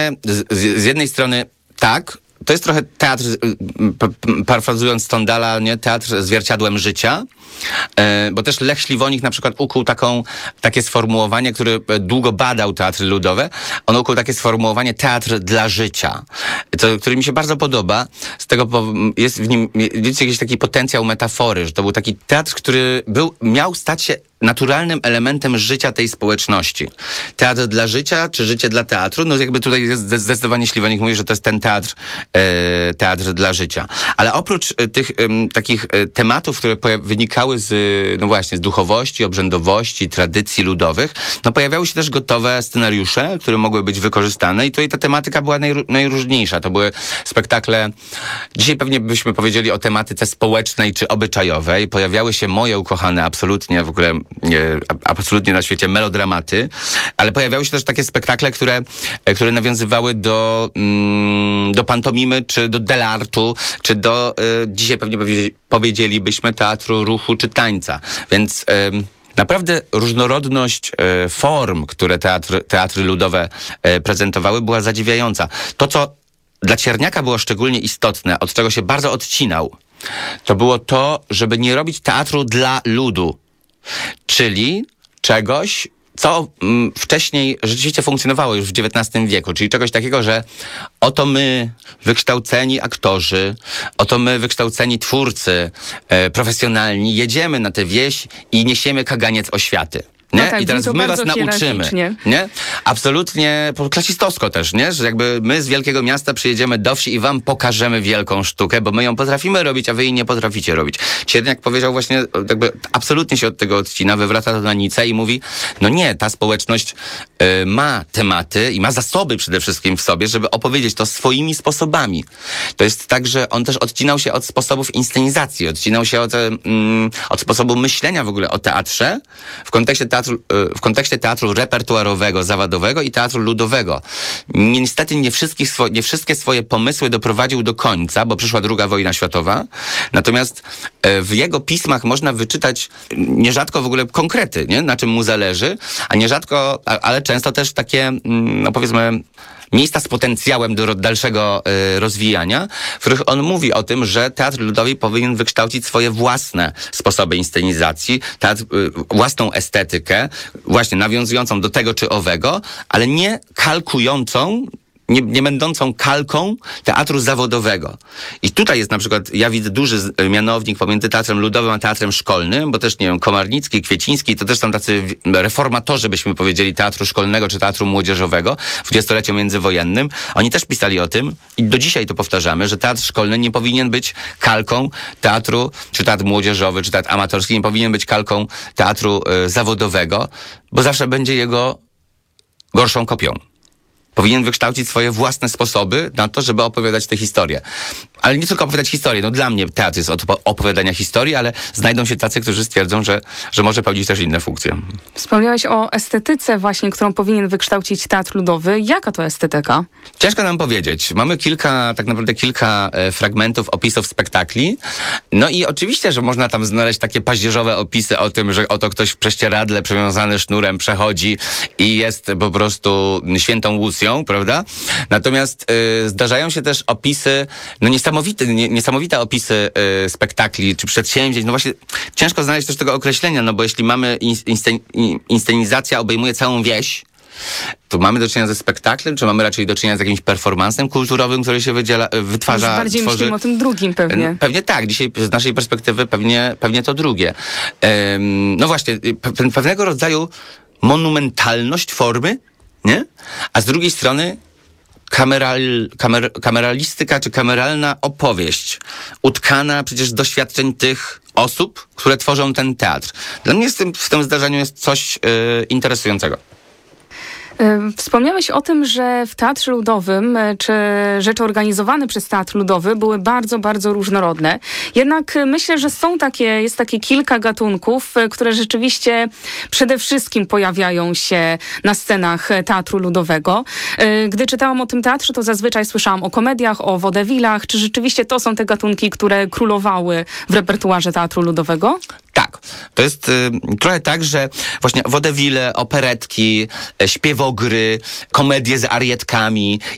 z jednej strony tak, to jest trochę teatr, parafrazując Stendhala, nie? Teatr zwierciadłem życia, bo też Lech Śliwonik na przykład ukuł takie sformułowanie, który długo badał teatry ludowe. On ukuł takie sformułowanie teatr dla życia, który mi się bardzo podoba. Z tego jest w nim jakiś taki potencjał metafory, że to był taki teatr, który miał stać się naturalnym elementem życia tej społeczności. Teatr dla życia, czy życie dla teatru? No jakby tutaj zdecydowanie Śliwonik mówi, że to jest ten teatr dla życia. Ale oprócz tych takich tematów, które wynikały z duchowości, obrzędowości, tradycji ludowych, no pojawiały się też gotowe scenariusze, które mogły być wykorzystane i tutaj ta tematyka była najróżniejsza. To były spektakle, dzisiaj pewnie byśmy powiedzieli o tematyce społecznej czy obyczajowej. Pojawiały się moje ukochane absolutnie w ogóle absolutnie na świecie melodramaty, ale pojawiały się też takie spektakle, które nawiązywały do pantomimy, czy do delartu, czy do dzisiaj pewnie powiedzielibyśmy teatru ruchu, czy tańca. Więc naprawdę różnorodność form, które teatry ludowe prezentowały, była zadziwiająca. To, co dla Cierniaka było szczególnie istotne, od czego się bardzo odcinał, to było to, żeby nie robić teatru dla ludu. Czyli czegoś, co wcześniej rzeczywiście funkcjonowało już w XIX wieku, czyli czegoś takiego, że oto my, wykształceni aktorzy, oto my, wykształceni twórcy profesjonalni, jedziemy na tę wieś i niesiemy kaganiec oświaty. Nie? No tak, i teraz my was nauczymy. Nie? Absolutnie klasistowsko też, nie? Że jakby my z wielkiego miasta przyjedziemy do wsi i wam pokażemy wielką sztukę, bo my ją potrafimy robić, a wy jej nie potraficie robić. Cierniak powiedział właśnie, jakby absolutnie się od tego odcina, wywraca to na nicę i mówi, no nie, ta społeczność ma tematy i ma zasoby przede wszystkim w sobie, żeby opowiedzieć to swoimi sposobami. To jest tak, że on też odcinał się od sposobów inscenizacji, odcinał się od sposobu myślenia w ogóle o teatrze w kontekście teatru repertuarowego, zawodowego i teatru ludowego. Niestety nie wszystkie swoje pomysły doprowadził do końca, bo przyszła II wojna światowa. Natomiast w jego pismach można wyczytać nierzadko w ogóle konkrety, nie? Na czym mu zależy, a nierzadko, ale często też takie, no powiedzmy, miejsca z potencjałem do dalszego rozwijania, w których on mówi o tym, że teatr ludowy powinien wykształcić swoje własne sposoby inscenizacji, własną estetykę, właśnie nawiązującą do tego czy owego, ale nie kalkującą, nie będącą kalką teatru zawodowego. I tutaj jest na przykład, ja widzę duży mianownik pomiędzy teatrem ludowym a teatrem szkolnym, bo też, nie wiem, Komarnicki, Kwieciński, to też są tacy reformatorzy, byśmy powiedzieli, teatru szkolnego czy teatru młodzieżowego w dwudziestoleciu międzywojennym. Oni też pisali o tym i do dzisiaj to powtarzamy, że teatr szkolny nie powinien być kalką teatru, czy teatr młodzieżowy, czy teatr amatorski, nie powinien być kalką teatru zawodowego, bo zawsze będzie jego gorszą kopią. Powinien wykształcić swoje własne sposoby na to, żeby opowiadać tę historię. Ale nie tylko opowiadać historię. No dla mnie teatr jest od opowiadania historii, ale znajdą się tacy, którzy stwierdzą, że może pełnić też inne funkcje. Wspomniałeś o estetyce właśnie, którą powinien wykształcić teatr ludowy. Jaka to estetyka? Ciężko nam powiedzieć. Mamy tak naprawdę kilka fragmentów, opisów spektakli. No i oczywiście, że można tam znaleźć takie paździerzowe opisy o tym, że oto ktoś w prześcieradle przywiązany sznurem przechodzi i jest po prostu świętą Łucją, prawda? Natomiast zdarzają się też opisy, no niesamowite opisy spektakli czy przedsięwzięć. No właśnie ciężko znaleźć też tego określenia, no bo jeśli mamy inscenizacja obejmuje całą wieś, to mamy do czynienia ze spektaklem, czy mamy raczej do czynienia z jakimś performansem kulturowym, który się wytwarza, już bardziej myślimy o tym drugim pewnie. Pewnie tak. Dzisiaj z naszej perspektywy pewnie to drugie. No właśnie, pewnego rodzaju monumentalność formy, nie? A z drugiej strony kameralistyka czy kameralna opowieść utkana przecież z doświadczeń tych osób, które tworzą ten teatr. Dla mnie w tym zdarzeniu jest coś interesującego. Wspomniałeś o tym, że w teatrze ludowym, czy rzeczy organizowane przez teatr ludowy były bardzo, bardzo różnorodne. Jednak myślę, że jest takie kilka gatunków, które rzeczywiście przede wszystkim pojawiają się na scenach teatru ludowego. Gdy czytałam o tym teatrze, to zazwyczaj słyszałam o komediach, o vaudevillach. Czy rzeczywiście to są te gatunki, które królowały w repertuarze teatru ludowego? Tak. To jest trochę tak, że właśnie vaudeville, operetki, śpiewogry, komedie z arietkami